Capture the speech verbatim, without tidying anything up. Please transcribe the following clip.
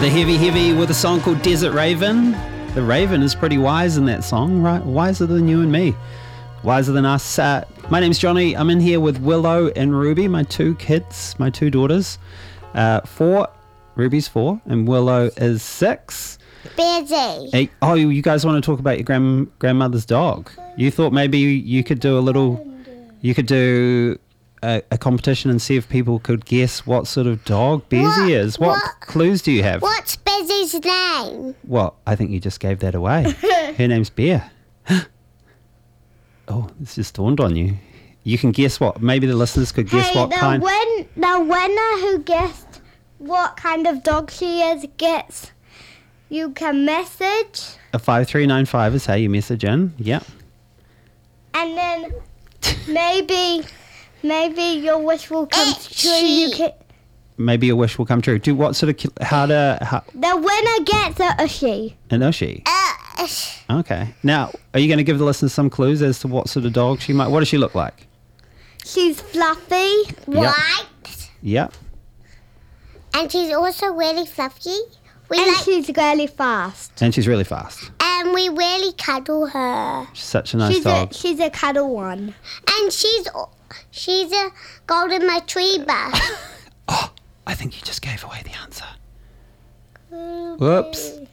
The Heavy Heavy with a song called Desert Raven. The Raven is pretty wise in that song, right? Wiser than you and me. Wiser than us. Uh, my name's Johnny. I'm in here with Willow and Ruby, my two kids, my two daughters. Uh, four. Ruby's four and Willow is six. Busy. Hey, oh, you guys want to talk about your grand, grandmother's dog? You thought maybe you could do a little... You could do... A, a competition and see if people could guess what sort of dog Beezy What- is. What, what- clues do you have? What's Busy's name? Well, I think you just gave that away. Her name's Bear. Oh, this just dawned on you. You can guess what? Maybe the listeners could guess Hey, what the, kind. win- the winner who guessed what kind of dog she is gets, you can message, A five three nine five is how you message in. Yeah. and then maybe, maybe your wish will come Itchy. true. You can, Maybe your wish will come true. Do what sort of ki- how to how, the winner gets a Ushi. an Ushi? Uh, Okay. Now, are you going to give the listeners some clues as to what sort of dog she might? What does she look like? She's fluffy. white. Yep. And she's also really fluffy. We And like, she's really fast. And she's really fast. and we really cuddle her. She's such a nice she's dog. a she's a cuddle one. And she's she's a golden retriever. I think you just gave away the answer. Whoops.